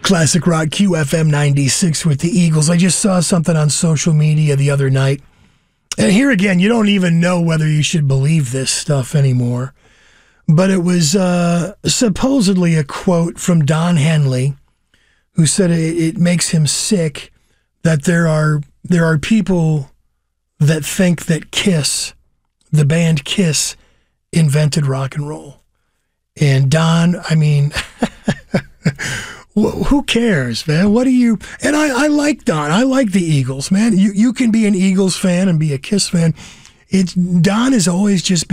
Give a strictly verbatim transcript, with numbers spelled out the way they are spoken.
Classic Rock Q F M ninety-six with the Eagles. I just saw something on social media the other night. And here again, you don't even know whether you should believe this stuff anymore. But it was uh, supposedly a quote from Don Henley, who said it, it makes him sick that there are there are people that think that Kiss, the band Kiss, invented rock and roll. And Don, I mean, who cares, man? What do you... And I, I like Don. I like the Eagles, man. You you can be an Eagles fan and be a Kiss fan. It's Don has always just